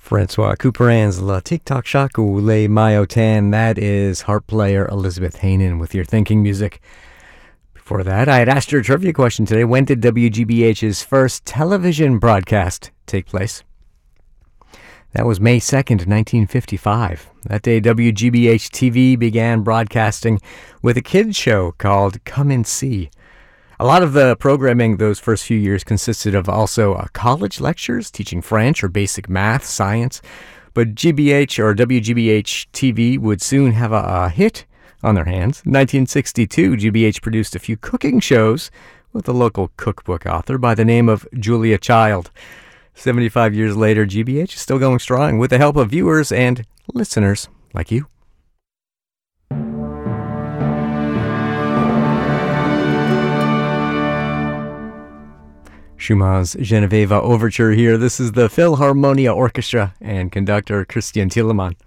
Francois Couperin's La Tic Tac Shack ou Les Maillotin. That is harp player Elizabeth Haynen with your thinking music. Before that, I had asked her a trivia question today. When did WGBH's first television broadcast take place? That was May 2nd, 1955. That day, WGBH-TV began broadcasting with a kids show called Come and See. A lot of the programming those first few years consisted of also college lectures teaching French or basic math, science. But GBH or WGBH-TV would soon have a hit on their hands. In 1962, GBH produced a few cooking shows with a local cookbook author by the name of Julia Child. 75 years later, GBH is still going strong with the help of viewers and listeners like you. Schumann's Genoveva Overture here. This is the Philharmonia Orchestra and conductor Christian Thielemann.